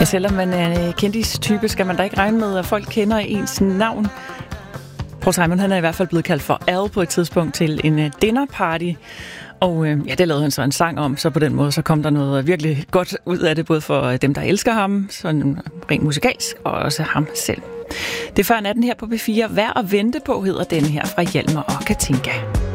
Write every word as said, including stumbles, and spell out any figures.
selvom man er en kendistype, skal man da ikke regne med, at folk kender ens navn. Paul Simon, han er i hvert fald blevet kaldt for Al på et tidspunkt til en dinnerparty. Og øh, ja, det lavede han så en sang om, så på den måde så kom der noget virkelig godt ud af det, både for dem, der elsker ham, sådan rent musikalsk, og også ham selv. Det er før natten her på B fire. Værd at vente på hedder den her fra Hjalmar og Katinka.